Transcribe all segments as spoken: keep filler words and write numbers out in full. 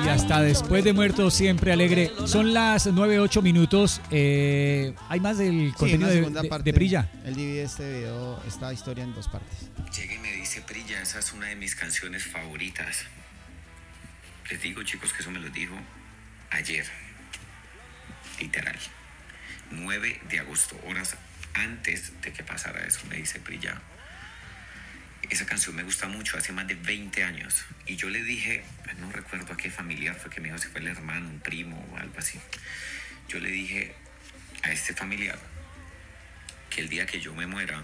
Y hasta después de muerto siempre alegre. Son las nueve ocho minutos. Eh, ¿Hay más del contenido sí, de, de, parte, de Prilla? Él divide este video, esta historia en dos partes. Llega y me dice, Prilla, esa es una de mis canciones favoritas. Les digo, chicos, que eso me lo dijo ayer. Literal. nueve de agosto, horas antes de que pasara eso, me dice Prilla. Esa canción me gusta mucho, hace más de veinte años. Y yo le dije, no recuerdo a qué familiar fue que me dijo, si fue el hermano, un primo o algo así. Yo le dije a este familiar que el día que yo me muera,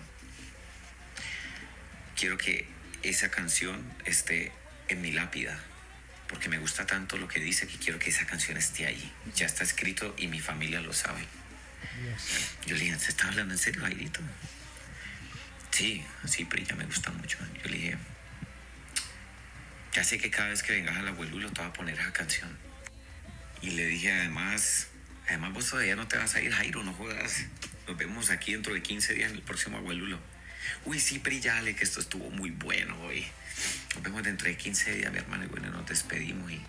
quiero que esa canción esté en mi lápida, porque me gusta tanto lo que dice que quiero que esa canción esté ahí. Ya está escrito y mi familia lo sabe. Dios. Yo le dije, ¿se está hablando en serio, Jairito? Sí, sí, Prilla, me gusta mucho. Yo le dije, ya sé que cada vez que vengas al abuelulo te vas a poner esa canción. Y le dije, además, además vos todavía no te vas a ir, Jairo, no jodas. Nos vemos aquí dentro de quince días en el próximo abuelulo. Uy, sí, Prilla, dale, que esto estuvo muy bueno hoy. Nos vemos dentro de quince días, mi hermano, y bueno, nos despedimos. Y...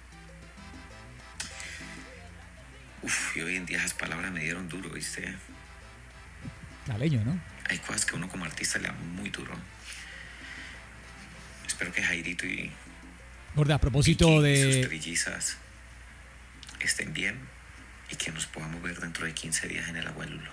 Uf, y hoy en día esas palabras me dieron duro, ¿viste? Caleño, ¿no? Hay cosas que uno como artista le da muy duro. Espero que Jairito y... Gorda, a propósito Vicky de... y sus trillizas estén bien y que nos podamos ver dentro de quince días en el abuelulo.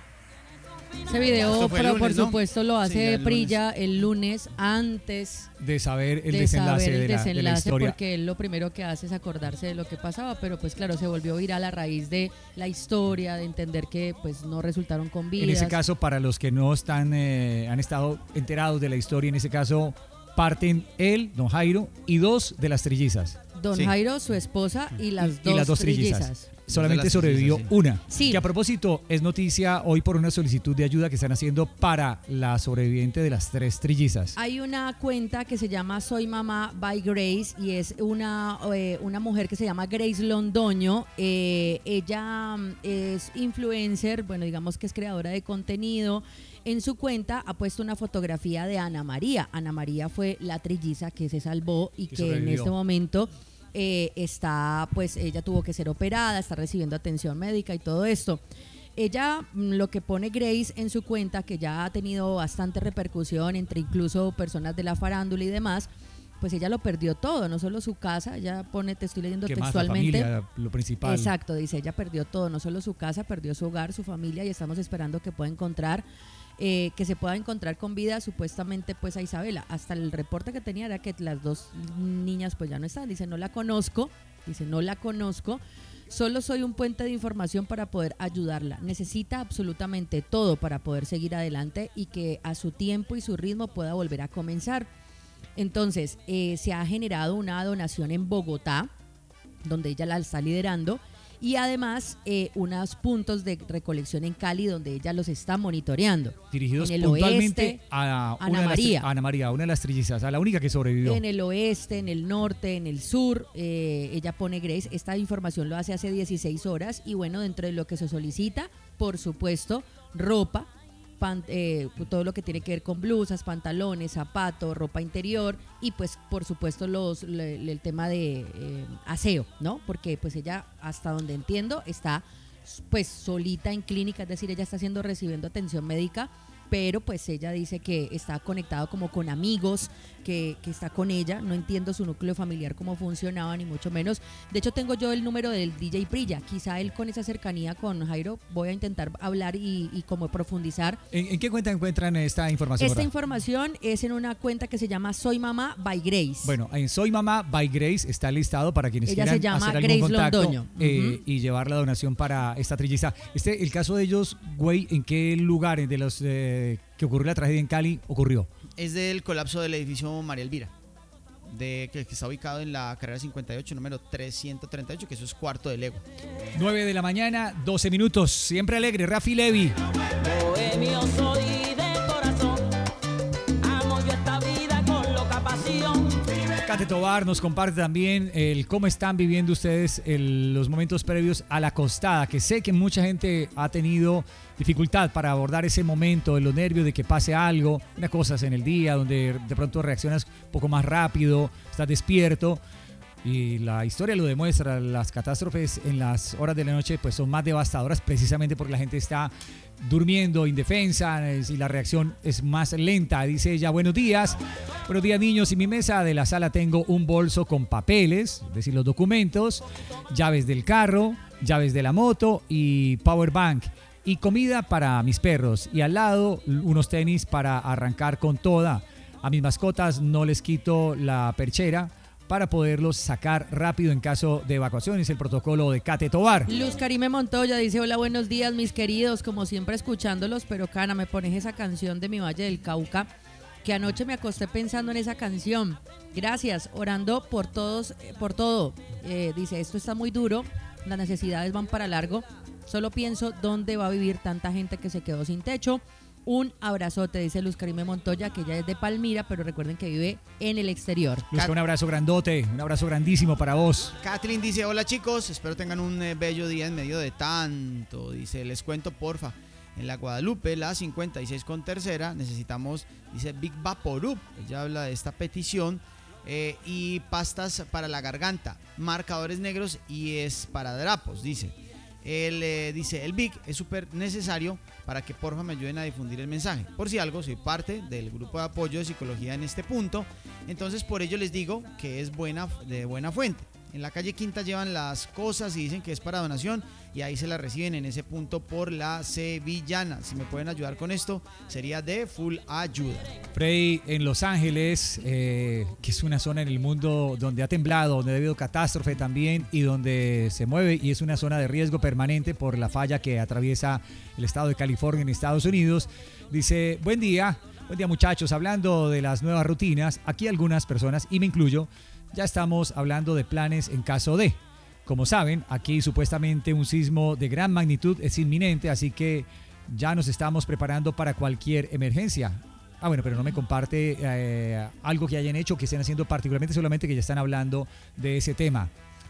Ese video, pero por ¿no? supuesto lo hace Sí, el Prilla el lunes antes de saber el de desenlace, saber el de, la, desenlace de la historia. porque él lo primero que hace es acordarse de lo que pasaba, pero pues claro, se volvió viral a raíz de la historia, de entender que pues no resultaron con vidas. En ese caso, para los que no están eh, han estado enterados de la historia, en ese caso parten él, don Jairo, y dos de las trillizas. Don Sí. Jairo, su esposa y las, y dos, las dos trillizas. trillizas. Solamente las sobrevivió trillizas, sí. una. Sí. Que a propósito es noticia hoy por una solicitud de ayuda que están haciendo para la sobreviviente de las tres trillizas. Hay una cuenta que se llama Soy Mamá by Grace y es una, eh, una mujer que se llama Grace Londoño. Eh, ella mm, es influencer, bueno, digamos que es creadora de contenido. En su cuenta ha puesto una fotografía de Ana María. Ana María fue la trilliza que se salvó y Que que en sobrevivió. este momento eh, está, pues ella tuvo que ser operada, está recibiendo atención médica y todo esto. Ella, mm, lo que pone Grace en su cuenta, que ya ha tenido bastante repercusión entre incluso personas de la farándula y demás, pues ella lo perdió todo, no solo su casa, ella pone, te estoy leyendo Que más la textualmente. familia, lo principal. Exacto, dice, ella perdió todo, no solo su casa, perdió su hogar, su familia, y estamos esperando que pueda encontrar, eh, que se pueda encontrar con vida supuestamente pues a Isabela. Hasta el reporte que tenía era que las dos niñas pues ya no están, dice, no la conozco, dice, no la conozco, solo soy un puente de información para poder ayudarla. Necesita absolutamente todo para poder seguir adelante y que a su tiempo y su ritmo pueda volver a comenzar. Entonces, eh, se ha generado una donación en Bogotá, donde ella la está liderando, y además eh, unos puntos de recolección en Cali, donde ella los está monitoreando. Dirigidos en el puntualmente oeste, a, una Ana de las, María. a Ana María, una de las trillizas, a la única que sobrevivió. En el oeste, en el norte, en el sur, eh, ella pone Grace. Esta información lo hace hace dieciséis horas y bueno, dentro de lo que se solicita, por supuesto, ropa, pan, eh, todo lo que tiene que ver con blusas, pantalones, zapatos, ropa interior y pues por supuesto los le, le, el tema de eh, aseo, ¿no? Porque pues ella, hasta donde entiendo, está pues solita en clínica, es decir, ella está haciendo, recibiendo atención médica, pero pues ella dice que está conectado como con amigos, que, que está con ella. No entiendo su núcleo familiar cómo funcionaba, ni mucho menos. De hecho, tengo yo el número del D J Prilla. Quizá él, con esa cercanía con Jairo, voy a intentar hablar y, y como profundizar. ¿En, ¿En qué cuenta encuentran esta información? Esta ¿verdad? información es en una cuenta que se llama Soy Mamá by Grace. Bueno, en Soy Mamá by Grace está listado para quienes Ella quieran se llama hacer algún Grace contacto Londoño. eh, Uh-huh. y llevar la donación para esta trilliza. Este, el caso de ellos, güey, ¿en qué lugares de los eh, que ocurrió la tragedia en Cali ocurrió? Es del colapso del edificio María Elvira, de, que, que está ubicado en la carrera cincuenta y ocho, número trescientos treinta y ocho, que eso es cuarto de Lego. nueve de la mañana, doce minutos. Siempre alegre, Rafi Levi. Bohemio soy de corazón, amo yo esta vida con loca pasión. Cate Tobar nos comparte también el cómo están viviendo ustedes el, los momentos previos a la costada, que sé que mucha gente ha tenido dificultad para abordar ese momento, de los nervios de que pase algo, unas cosas en el día donde de pronto reaccionas un poco más rápido, estás despierto. Y la historia lo demuestra, las catástrofes en las horas de la noche pues son más devastadoras precisamente porque la gente está durmiendo indefensa y la reacción es más lenta. Dice ella, buenos días, buenos días niños, en mi mesa de la sala tengo un bolso con papeles, es decir, los documentos, llaves del carro, llaves de la moto y power bank y comida para mis perros y al lado unos tenis para arrancar con toda. A mis mascotas no les quito la perchera para poderlos sacar rápido en caso de evacuación. Es el protocolo de Cate Tobar. Luz Karime Montoya dice, hola, buenos días, mis queridos, como siempre escuchándolos, pero Cana, me pones esa canción de mi Valle del Cauca, que anoche me acosté pensando en esa canción. Gracias, orando por todos, eh, por todo. Eh, dice, esto está muy duro, las necesidades van para largo, solo pienso dónde va a vivir tanta gente que se quedó sin techo. Un abrazote, dice Luz Karime Montoya, que ella es de Palmira, pero recuerden que vive en el exterior. Luz, un abrazo grandote, un abrazo grandísimo para vos. Kathleen dice, hola chicos, espero tengan un eh, bello día en medio de tanto. Dice, les cuento porfa, en la Guadalupe, la cincuenta y seis con tercera, necesitamos, dice Big Vaporub, ella habla de esta petición, eh, y pastas para la garganta, marcadores negros y esparadrapos, dice. Él eh, dice, el Big es súper necesario para que porfa me ayuden a difundir el mensaje. Por si algo, soy parte del grupo de apoyo de psicología en este punto, entonces por ello les digo que es buena, de buena fuente. En la calle Quinta llevan las cosas y dicen que es para donación y ahí se las reciben en ese punto por la Sevillana. Si me pueden ayudar con esto, sería de full ayuda. Freddy, en Los Ángeles, eh, que es una zona en el mundo donde ha temblado, donde ha habido catástrofe también y donde se mueve y es una zona de riesgo permanente por la falla que atraviesa el estado de California en Estados Unidos. Dice, buen día, buen día muchachos, hablando de las nuevas rutinas, aquí algunas personas, y me incluyo, ya estamos hablando de planes en caso de. Como saben, aquí supuestamente un sismo de gran magnitud es inminente, así que ya nos estamos preparando para cualquier emergencia. Ah, bueno, pero no me comparte eh, algo que hayan hecho, que estén haciendo particularmente, solamente que ya están hablando de ese tema.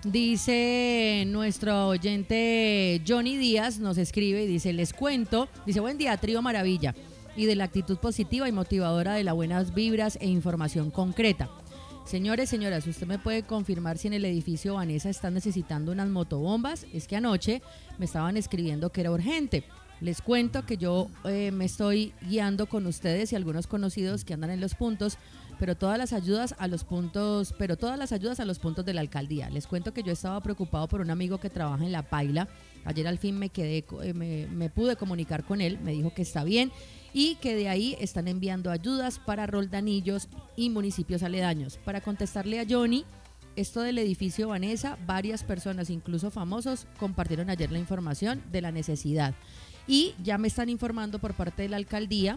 Dice nuestro oyente Johnny Díaz, nos escribe y dice, les cuento, dice, buen día, trío maravilla, y de la actitud positiva y motivadora de las buenas vibras e información concreta. Señores, señoras, ¿usted me puede confirmar si en el edificio Vanessa están necesitando unas motobombas? Es que anoche me estaban escribiendo que era urgente. Les cuento que yo eh, me estoy guiando con ustedes y algunos conocidos que andan en los puntos, pero todas las ayudas a los puntos, pero todas las ayudas a los puntos de la alcaldía. Les cuento que yo estaba preocupado por un amigo que trabaja en La Paila. Ayer al fin me quedé, eh, me, me pude comunicar con él, me dijo que está bien y que de ahí están enviando ayudas para Roldanillos y municipios aledaños. Para contestarle a Johnny, esto del edificio Vanessa, varias personas, incluso famosos, compartieron ayer la información de la necesidad. Y ya me están informando por parte de la alcaldía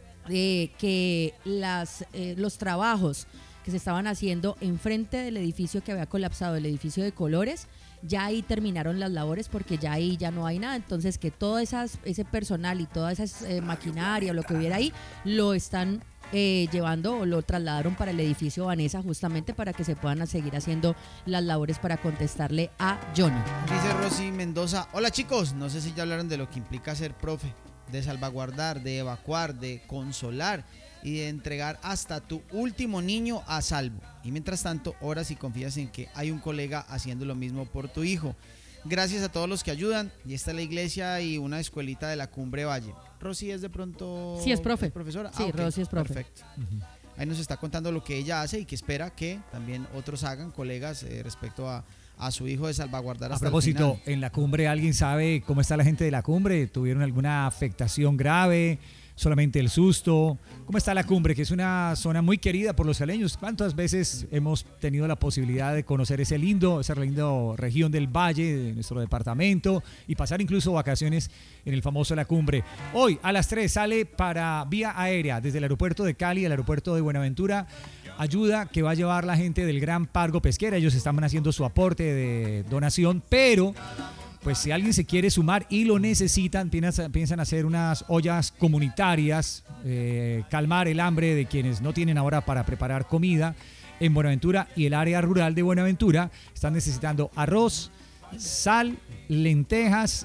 eh, que las, eh, los trabajos que se estaban haciendo enfrente del edificio que había colapsado, el edificio de Colores, ya ahí terminaron las labores porque ya ahí ya no hay nada, entonces que todo esas, ese personal y toda esa eh, maquinaria o lo que hubiera ahí lo están eh, llevando o lo trasladaron para el edificio Vanessa justamente para que se puedan seguir haciendo las labores para contestarle a Johnny. Dice Rosy Mendoza, hola chicos, no sé si ya hablaron de lo que implica ser profe, de salvaguardar, de evacuar, de consolar y de entregar hasta tu último niño a salvo. Y mientras tanto, oras y confías en que hay un colega haciendo lo mismo por tu hijo. Gracias a todos los que ayudan. Y está la iglesia y una escuelita de la Cumbre Valle. Rosy es de pronto... Sí, es profe. ¿Es profesora? Sí, ah, okay. Rosy es profe. Perfecto. Uh-huh. Ahí nos está contando lo que ella hace y que espera que también otros hagan, colegas, eh, respecto a, a su hijo de salvaguardar hasta el final. A propósito, en la Cumbre, ¿alguien sabe cómo está la gente de la Cumbre? ¿Tuvieron alguna afectación grave? ¿Solamente el susto? ¿Cómo está la Cumbre? Que es una zona muy querida por los caleños. ¿Cuántas veces hemos tenido la posibilidad de conocer ese lindo, esa lindo región del Valle, de nuestro departamento, y pasar incluso vacaciones en el famoso La Cumbre? Hoy a las tres sale para vía aérea desde el aeropuerto de Cali al aeropuerto de Buenaventura ayuda que va a llevar la gente del Gran Pargo Pesquera. Ellos están haciendo su aporte de donación, pero pues si alguien se quiere sumar y lo necesitan, piensan, piensan hacer unas ollas comunitarias, eh, calmar el hambre de quienes no tienen ahora para preparar comida en Buenaventura y el área rural de Buenaventura. Están necesitando arroz, sal, lentejas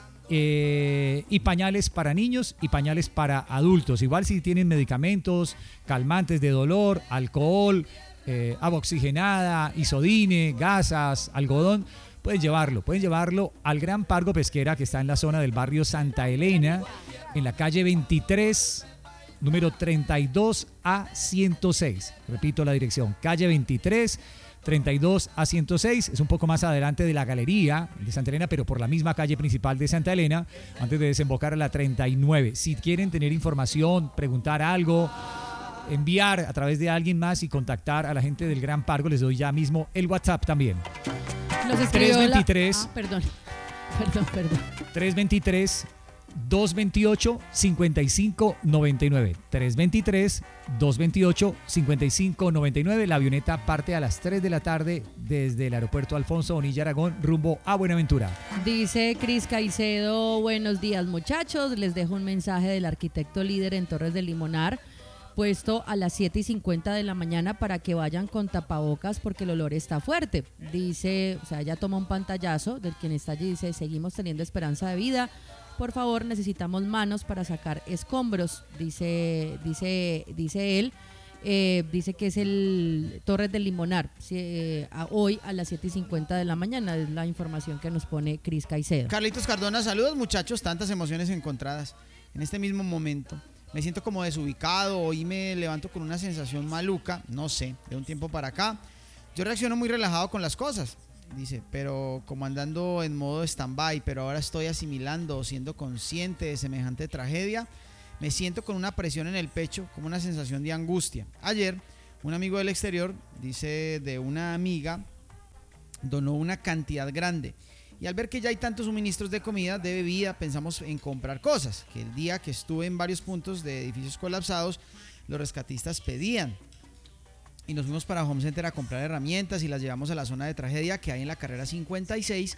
eh, y pañales para niños y pañales para adultos. Igual si tienen medicamentos, calmantes de dolor, alcohol, eh, agua oxigenada, isodine, gasas, algodón, pueden llevarlo, pueden llevarlo al Gran Pargo Pesquera, que está en la zona del barrio Santa Elena, en la calle veintitrés, número treinta y dos A ciento seis. Repito la dirección, calle veintitrés, treinta y dos A ciento seis, es un poco más adelante de la galería de Santa Elena, pero por la misma calle principal de Santa Elena, antes de desembocar a la treinta y nueve. Si quieren tener información, preguntar algo, enviar a través de alguien más y contactar a la gente del Gran Pargo, les doy ya mismo el WhatsApp también. Los escribió tres veintitrés. La... Ah, perdón. Perdón, perdón. tres veintitrés, dos veintiocho, cincuenta y cinco noventa y nueve. tres veintitrés, dos veintiocho, cincuenta y cinco noventa y nueve. La avioneta parte a las tres de la tarde desde el aeropuerto Alfonso Bonilla Aragón rumbo a Buenaventura. Dice Cris Caicedo, buenos días muchachos, les dejo un mensaje del arquitecto líder en Torres del Limonar, puesto a las siete y cincuenta de la mañana para que vayan con tapabocas porque el olor está fuerte. Dice, o sea, ella toma un pantallazo del quien está allí, dice, seguimos teniendo esperanza de vida. Por favor, necesitamos manos para sacar escombros, dice, dice, dice él. Eh, dice que es el Torres del Limonar, eh, a, hoy a las siete y cincuenta de la mañana, es la información que nos pone Cris Caicedo. Carlitos Cardona, saludos muchachos, tantas emociones encontradas en este mismo momento. Me siento como desubicado, hoy me levanto con una sensación maluca, no sé, de un tiempo para acá. Yo reacciono muy relajado con las cosas, dice, pero como andando en modo stand-by, pero ahora estoy asimilando, siendo consciente de semejante tragedia, me siento con una presión en el pecho, como una sensación de angustia. Ayer, un amigo del exterior, dice, de una amiga, donó una cantidad grande. Y al ver que ya hay tantos suministros de comida, de bebida, pensamos en comprar cosas. Que el día que estuve en varios puntos de edificios colapsados, los rescatistas pedían. Y nos fuimos para Home Center a comprar herramientas y las llevamos a la zona de tragedia que hay en la carrera cincuenta y seis.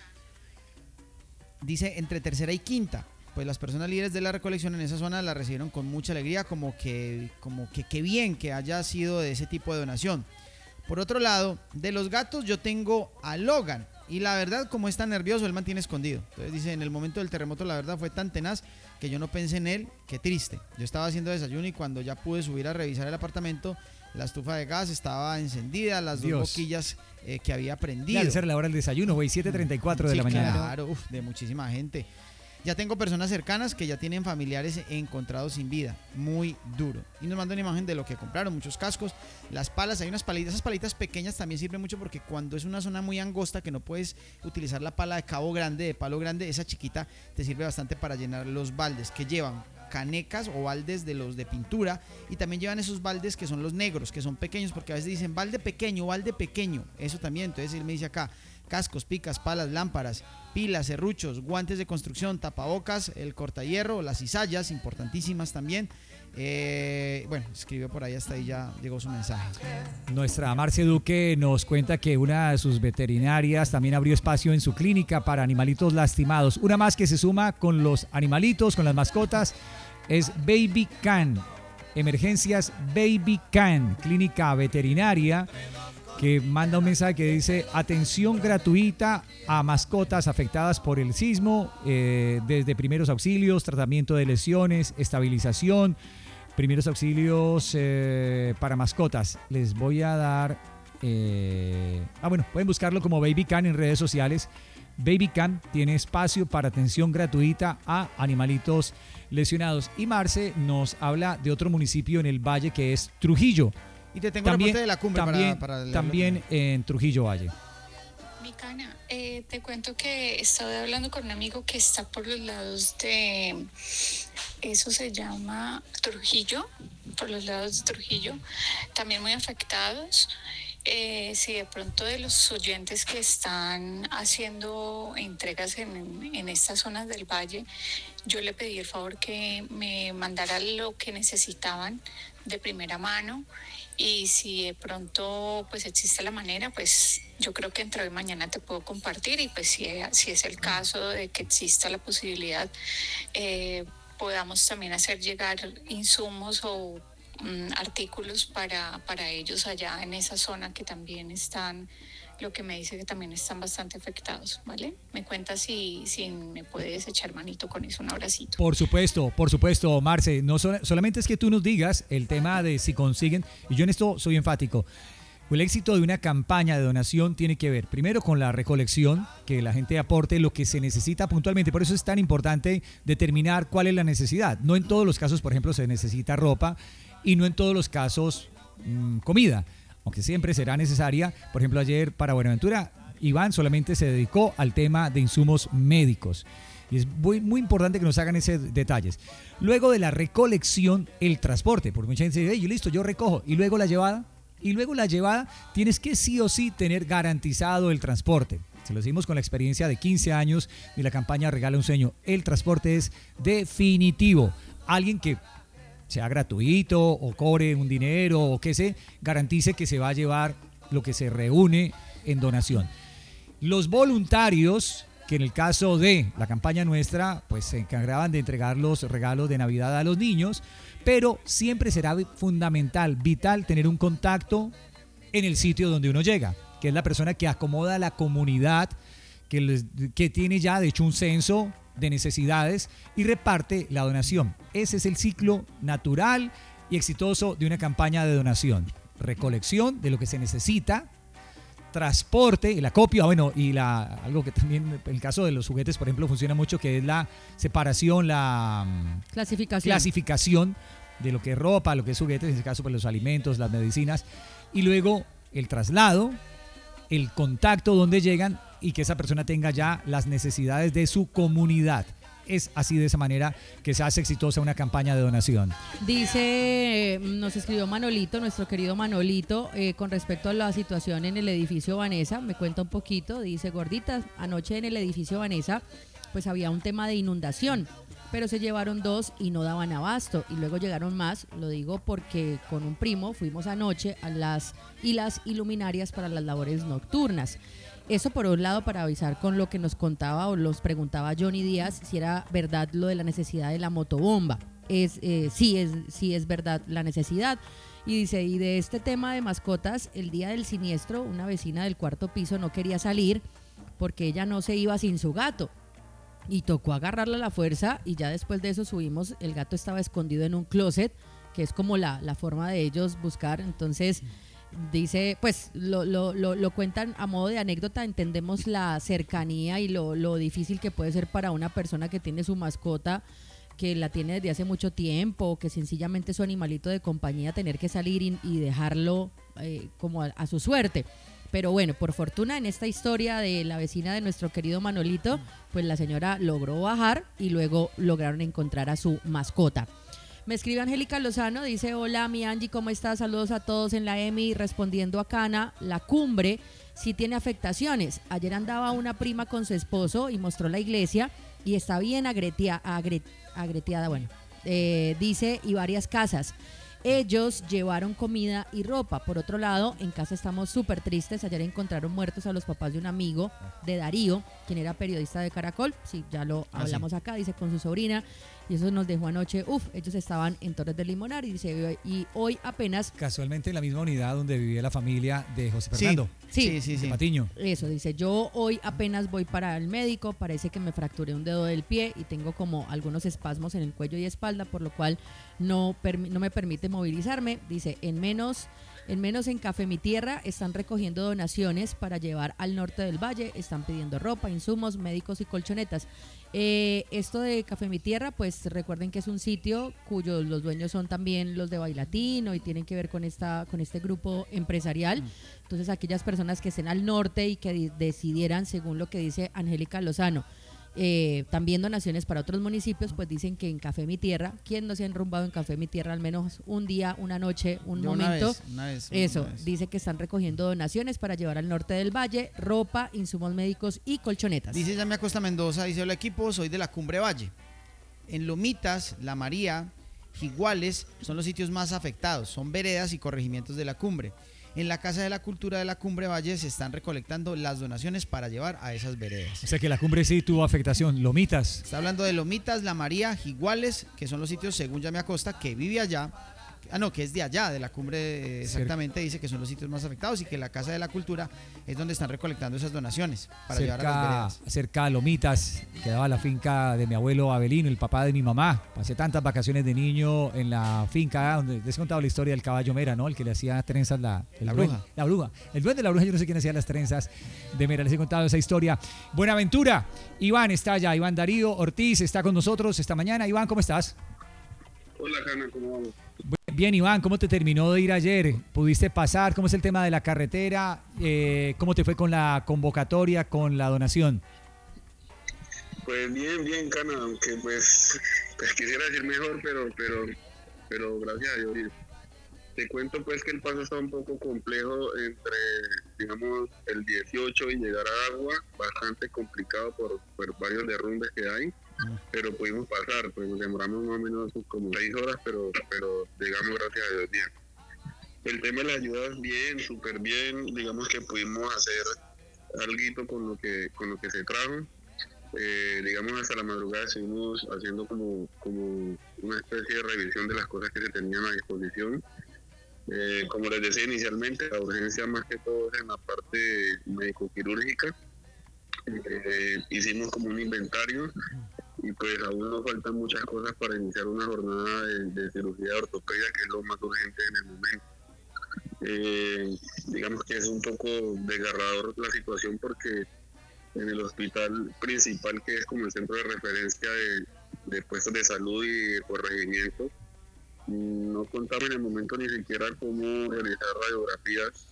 Dice, entre tercera y quinta. Pues las personas líderes de la recolección en esa zona la recibieron con mucha alegría, como que, como que qué bien que haya sido de ese tipo de donación. Por otro lado, de los gatos yo tengo a Logan. Y la verdad, como es tan nervioso, él mantiene escondido. Entonces dice, en el momento del terremoto la verdad fue tan tenaz que yo no pensé en él, qué triste. Yo estaba haciendo desayuno y cuando ya pude subir a revisar el apartamento, la estufa de gas estaba encendida, las dos Dios. boquillas eh, que había prendido. Debe ser la hora del desayuno, güey, siete treinta y cuatro de Sí, la mañana. Claro, uf, de muchísima gente. Ya tengo personas cercanas que ya tienen familiares encontrados sin vida. Muy duro. Y nos mandan una imagen de lo que compraron, muchos cascos, las palas, hay unas palitas, esas palitas pequeñas también sirven mucho porque cuando es una zona muy angosta que no puedes utilizar la pala de cabo grande, de palo grande, esa chiquita te sirve bastante para llenar los baldes que llevan canecas o baldes de los de pintura y también llevan esos baldes que son los negros, que son pequeños porque a veces dicen balde pequeño, balde pequeño, eso también, entonces él me dice acá, cascos, picas, palas, lámparas, pilas, serruchos, guantes de construcción, tapabocas, el cortahierro, las cizallas, importantísimas también. Eh, bueno, escribió por ahí, hasta ahí ya llegó su mensaje. Nuestra Marce Duque nos cuenta que una de sus veterinarias también abrió espacio en su clínica para animalitos lastimados. Una más que se suma con los animalitos, con las mascotas, es Baby Can. Emergencias Baby Can, clínica veterinaria, que manda un mensaje que dice atención gratuita a mascotas afectadas por el sismo, eh, desde primeros auxilios, tratamiento de lesiones, estabilización, primeros auxilios eh, para mascotas. Les voy a dar, eh, ah bueno, pueden buscarlo como Baby Can en redes sociales. Baby Can tiene espacio para atención gratuita a animalitos lesionados. Y Marce nos habla de otro municipio en el valle que es Trujillo. Y te tengo También, reporte de la cumbre también, para, para también en Trujillo Valle. Mi cana, eh, te cuento que estaba hablando con un amigo que está por los lados de, eso se llama Trujillo, por los lados de Trujillo, también muy afectados. Eh, si de pronto de los oyentes que están haciendo entregas en, en estas zonas del valle, yo le pedí el favor que me mandara lo que necesitaban de primera mano. Y si de pronto pues existe la manera, pues yo creo que entre hoy y mañana te puedo compartir y pues si, si es el caso de que exista la posibilidad, eh, podamos también hacer llegar insumos o um, artículos para, para ellos allá en esa zona que también están, lo que me dice que también están bastante afectados, ¿vale? Me cuentas si, si me puedes echar manito con eso, un abracito. Por supuesto, por supuesto, Marce. No so- solamente es que tú nos digas el tema de si consiguen, y yo en esto soy enfático, El éxito de una campaña de donación tiene que ver primero con la recolección, que la gente aporte lo que se necesita puntualmente. Por eso es tan importante determinar cuál es la necesidad. No en todos los casos, por ejemplo, se necesita ropa y no en todos los casos mmm, comida, aunque siempre será necesaria. Por ejemplo, ayer para Buenaventura, Iván solamente se dedicó al tema de insumos médicos. Y es muy, muy importante que nos hagan esos detalles. Luego de la recolección, el transporte. Porque mucha gente dice, hey, listo, yo recojo. Y luego la llevada. Y luego la llevada, tienes que sí o sí tener garantizado el transporte. Se lo decimos con la experiencia de quince años de la campaña Regala un Sueño. El transporte es definitivo. Alguien que sea gratuito o cobre un dinero o que se garantice que se va a llevar lo que se reúne en donación. Los voluntarios, que en el caso de la campaña nuestra, pues se encargaban de entregar los regalos de Navidad a los niños, pero siempre será fundamental, vital, tener un contacto en el sitio donde uno llega, que es la persona que acomoda a la comunidad, que, les, que tiene ya de hecho un censo de necesidades y reparte la donación. Ese es el ciclo natural y exitoso de una campaña de donación. Recolección de lo que se necesita, transporte, el acopio, bueno, y la algo que también en el caso de los juguetes, por ejemplo, funciona mucho, que es la separación, la clasificación, clasificación de lo que es ropa, lo que es juguetes, en este caso, pues los alimentos, las medicinas, y luego el traslado, el contacto donde llegan y que esa persona tenga ya las necesidades de su comunidad. Es así, de esa manera, que se hace exitosa una campaña de donación. Dice, nos escribió Manolito, nuestro querido Manolito, eh, con respecto a la situación en el edificio Vanessa, me cuenta un poquito, dice, gorditas, anoche en el edificio Vanessa, pues había un tema de inundación, pero se llevaron dos y no daban abasto, y luego llegaron más, lo digo porque con un primo fuimos anoche a las y las iluminarias para las labores nocturnas. Eso por un lado para avisar con lo que nos contaba o nos preguntaba Johnny Díaz si era verdad lo de la necesidad de la motobomba. Es, eh, sí, es, sí es verdad la necesidad. Y dice, y de este tema de mascotas, el día del siniestro, una vecina del cuarto piso no quería salir porque ella no se iba sin su gato. Y tocó agarrarla a la fuerza y ya después de eso subimos, el gato estaba escondido en un closet, que es como la, la forma de ellos buscar, entonces... Dice, pues lo, lo, lo, lo cuentan a modo de anécdota, entendemos la cercanía y lo, lo difícil que puede ser para una persona que tiene su mascota, que la tiene desde hace mucho tiempo, que sencillamente es su animalito de compañía, tener que salir y, y dejarlo eh, como a, a su suerte. Pero bueno, por fortuna en esta historia de la vecina de nuestro querido Manolito, pues la señora logró bajar y luego lograron encontrar a su mascota. Me escribe Angélica Lozano, dice, hola mi Angie, ¿cómo estás? Saludos a todos en la E M I, respondiendo a Cana, la cumbre sí tiene afectaciones. Ayer andaba una prima con su esposo y mostró la iglesia y está bien agretea, agre, agreteada, bueno, eh, dice, y varias casas. Ellos llevaron comida y ropa. Por otro lado, en casa estamos súper tristes. Ayer encontraron muertos a los papás de un amigo de Darío, quien era periodista de Caracol. Sí, ya lo Ah, hablamos sí. acá, dice, con su sobrina. Y eso nos dejó anoche. Uf, ellos estaban en Torres del Limonar y dice, y hoy apenas... Casualmente en la misma unidad donde vivía la familia de José Fernando, Sí, sí, sí, de sí. Patiño. Eso, dice, yo hoy apenas voy para el médico, parece que me fracturé un dedo del pie y tengo como algunos espasmos en el cuello y espalda, por lo cual no, permi- no me permite movilizarme. Dice, en menos, en menos en Café Mi Tierra están recogiendo donaciones para llevar al norte del valle, están pidiendo ropa, insumos, médicos y colchonetas. Eh, esto de Café Mi Tierra, pues recuerden que es un sitio cuyos los dueños son también los de Bailatino y tienen que ver con esta con este grupo empresarial. Entonces aquellas personas que estén al norte y que di- decidieran, según lo que dice Angélica Lozano, eh, también donaciones para otros municipios, pues dicen que en Café Mi Tierra, ¿quién no se ha enrumbado en Café Mi Tierra al menos un día, una noche, un Yo una momento? vez, una vez, una Eso, vez. dice que están recogiendo donaciones para llevar al norte del valle, ropa, insumos médicos y colchonetas. Dice Yami Acosta Mendoza, dice, hola equipo, soy de la Cumbre Valle. En Lomitas, La María, Jiguales son los sitios más afectados, son veredas y corregimientos de la cumbre. En la Casa de la Cultura de la Cumbre Valle se están recolectando las donaciones para llevar a esas veredas. O sea que la cumbre sí tuvo afectación. Lomitas. Está hablando de Lomitas, La María, Jiguales, que son los sitios, según Yami Acosta, que vive allá, ah no, que es de allá, de la cumbre, eh, exactamente, dice que son los sitios más afectados y que la Casa de la Cultura es donde están recolectando esas donaciones para llevar a las cerca, veredas. cerca a Lomitas, quedaba la finca de mi abuelo Abelino, el papá de mi mamá. Pasé tantas vacaciones de niño en la finca, donde les he contado la historia del caballo Mera, ¿no? El que le hacía trenzas la, el La duende- bruja. La bruja. El duende de la bruja, yo no sé quién hacía las trenzas de Mera, les he contado esa historia. Buenaventura, Iván está allá, Iván Darío Ortiz está con nosotros esta mañana. Iván, ¿cómo estás? Hola, Jana, ¿cómo vamos? Bien, Iván, ¿cómo te terminó de ir ayer? ¿Pudiste pasar? ¿Cómo es el tema de la carretera? Eh, ¿Cómo te fue con la convocatoria, con la donación? Pues bien, bien, Cana, aunque pues, pues quisiera decir mejor, pero pero pero gracias a Dios. Te cuento pues que el paso está un poco complejo entre, digamos, el dieciocho y llegar a Agua, bastante complicado por, por varios derrumbes que hay, pero pudimos pasar, pues nos demoramos más o menos como seis horas, pero pero llegamos gracias a Dios bien. El tema de las ayudas bien, súper bien, digamos que pudimos hacer algo con lo que con lo que se trajo. Eh, digamos hasta la madrugada estuvimos haciendo como, como una especie de revisión de las cosas que se tenían a disposición. Eh, como les decía inicialmente, la urgencia más que todo es en la parte médico-quirúrgica. Eh, hicimos como un inventario y pues aún nos faltan muchas cosas para iniciar una jornada de, de cirugía de ortopedia, que es lo más urgente en el momento. Eh, digamos que es un poco desgarrador la situación porque en el hospital principal, que es como el centro de referencia de, de puestos de salud y de corregimiento, no contaba en el momento ni siquiera cómo realizar radiografías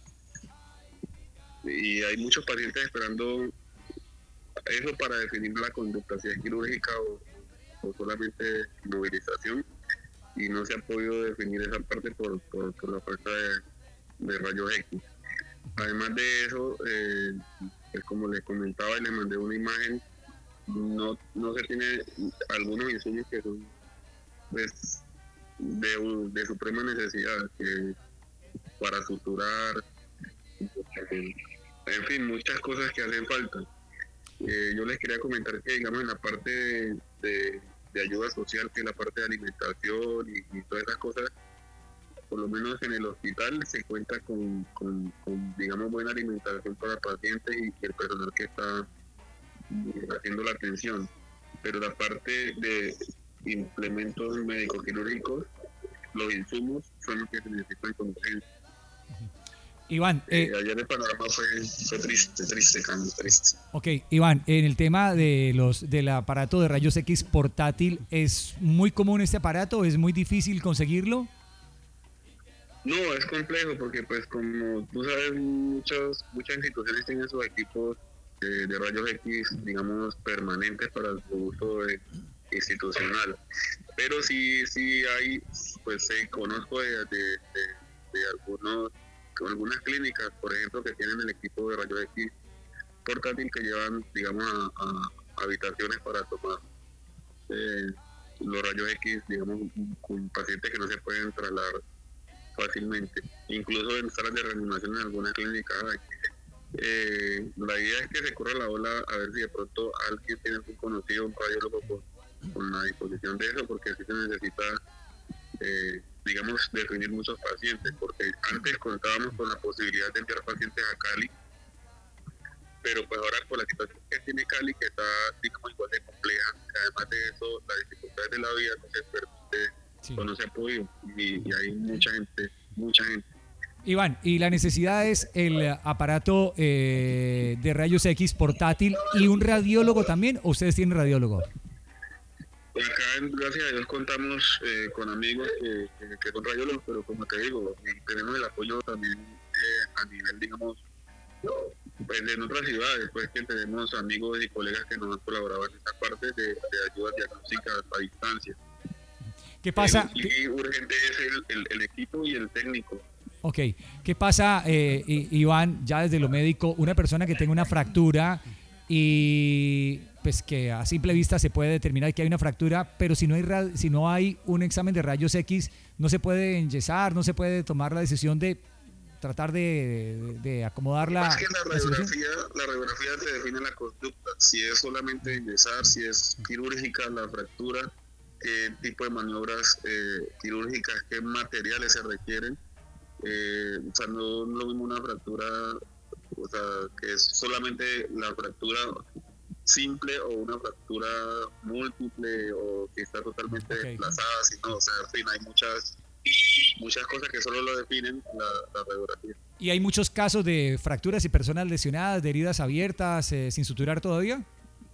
y hay muchos pacientes esperando eso para definir la conducta, si es quirúrgica o, o solamente movilización, y no se ha podido definir esa parte por, por, por la falta de, de rayos X. Además de eso, eh, pues como les comentaba y les mandé una imagen, no, no se tiene algunos insumos que son pues, de, de suprema necesidad, que para suturar, en fin, muchas cosas que hacen falta. Eh, yo les quería comentar que, digamos, en la parte de, de, de ayuda social, que es la parte de alimentación y, y todas esas cosas, por lo menos en el hospital se cuenta con, con, con digamos, buena alimentación para pacientes y el personal que está haciendo la atención. Pero la parte de implementos médico-quirúrgicos, los insumos son los que se necesitan con urgencia. Iván, eh, Eh, ayer el panorama fue, fue triste, triste, Cami, triste. ok, Iván, en el tema de los del aparato de rayos X portátil, ¿es muy común este aparato? ¿Es muy difícil conseguirlo? No, es complejo porque pues como tú sabes, muchas muchas instituciones tienen sus equipos de, de rayos X, digamos, permanentes para su uso eh, institucional. Pero sí sí hay, pues eh, conozco de, de, de, de algunos algunas clínicas, por ejemplo, que tienen el equipo de rayos X portátil que llevan, digamos, a, a habitaciones para tomar eh, los rayos X, digamos, con pacientes que no se pueden trasladar fácilmente, incluso en salas de reanimación en algunas clínicas hay. Eh, la idea es que se corra la ola a ver si de pronto alguien tiene un conocido, un radiólogo con, con la disposición de eso, porque así se necesita eh, digamos definir muchos pacientes, porque antes contábamos con la posibilidad de enviar pacientes a Cali, pero pues ahora por la situación que tiene Cali, que está digamos igual de compleja, además de eso las dificultades de la vida no se permite. Sí. Pues no se ha podido y, y hay mucha gente, mucha gente. Iván, ¿y la necesidad es el aparato eh, de rayos X portátil y un radiólogo también, o ustedes tienen radiólogo? Pues acá, gracias a Dios, contamos eh, con amigos que, que, que son radiólogos, pero como te digo, tenemos el apoyo también eh, a nivel, digamos, pues en otras ciudades, pues que tenemos amigos y colegas que nos han colaborado en esta parte de, de ayudas diagnósticas a distancia. ¿Qué pasa? Y sí, urgente es el, el, el equipo y el técnico. Ok, ¿qué pasa, eh, Iván, ya desde lo médico, una persona que tenga una fractura y pues que a simple vista se puede determinar que hay una fractura, pero si no hay si no hay un examen de rayos X, no se puede enyesar, no se puede tomar la decisión de tratar de, de, de acomodar la... Es que la radiografía, la radiografía te define la conducta, si es solamente enyesar, si es quirúrgica la fractura. qué tipo de maniobras eh, quirúrgicas, qué materiales se requieren. Eh, o sea, no es lo mismo una fractura, o sea, que es solamente la fractura simple o una fractura múltiple o que está totalmente okay. desplazada, sino, o sea, en fin, hay muchas muchas cosas que solo lo definen la, la radiografía. ¿Y hay muchos casos de fracturas y personas lesionadas, de heridas abiertas, eh, sin suturar todavía?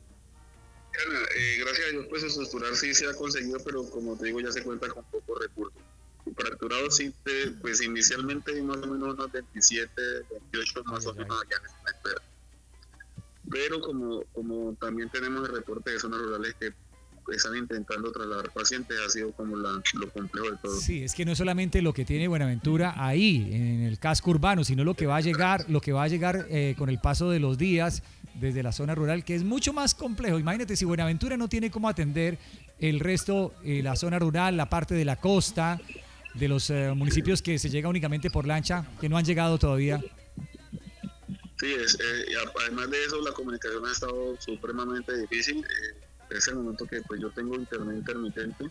Eh, gracias a Dios, pues el suturar sí se ha conseguido, pero como te digo, ya se cuenta con pocos recursos. Fracturado sí, te, pues inicialmente hay más o menos unos veintisiete, veintiocho más o menos allá en la espera. Pero como, como también tenemos el reporte de zonas rurales que están intentando trasladar pacientes, ha sido como la, lo complejo de todo. Sí, es que no es solamente lo que tiene Buenaventura ahí, en el casco urbano, sino lo que va a llegar, lo que va a llegar eh, con el paso de los días desde la zona rural, que es mucho más complejo. Imagínate si Buenaventura no tiene cómo atender el resto, eh, la zona rural, la parte de la costa, de los eh, municipios que se llega únicamente por lancha, que no han llegado todavía. Sí, es, eh, además de eso, la comunicación ha estado supremamente difícil. Eh, es el momento que pues yo tengo internet intermitente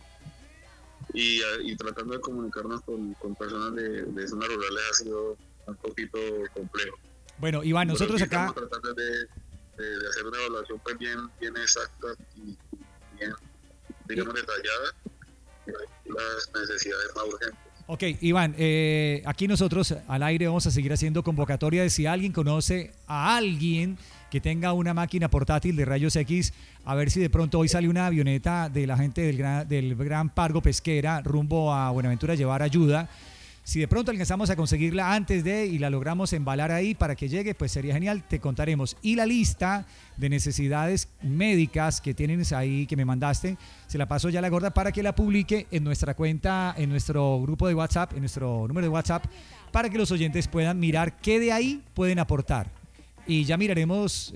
y, y tratando de comunicarnos con, con personas de, de zonas rurales ha sido un poquito complejo. Bueno, Iván, nosotros acá... Estamos tratando de, de, de hacer una evaluación pues bien, bien exacta y bien, digamos, detallada de las necesidades más urgentes. Ok, Iván, eh, aquí nosotros al aire vamos a seguir haciendo convocatoria de si alguien conoce a alguien que tenga una máquina portátil de rayos X, a ver si de pronto hoy sale una avioneta de la gente del Gran, del Gran Pargo Pesquera rumbo a Buenaventura a llevar ayuda. Si de pronto alcanzamos a conseguirla antes de y la logramos embalar ahí para que llegue, pues sería genial, te contaremos. Y la lista de necesidades médicas que tienes ahí, que me mandaste, se la paso ya a la gorda para que la publique en nuestra cuenta, en nuestro grupo de WhatsApp, en nuestro número de WhatsApp, para que los oyentes puedan mirar qué de ahí pueden aportar. Y ya miraremos